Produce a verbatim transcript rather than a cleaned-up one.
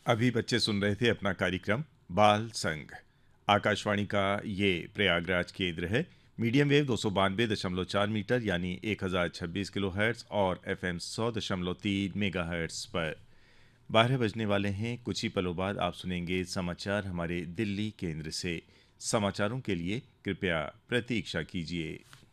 अभी बच्चे सुन रहे थे अपना कार्यक्रम बाल संग। आकाशवाणी का ये प्रयागराज केंद्र है। मीडियम वेव दो सौ बानवे दशमलव चार मीटर यानी एक हजार छब्बीस किलो हर्ट्स और एफ एम सौ दशमलव तीन मेगा हर्ट्स पर। बारह बजने वाले हैं। कुछ ही पलों बाद आप सुनेंगे समाचार हमारे दिल्ली केंद्र से। समाचारों के लिए कृपया प्रतीक्षा कीजिए।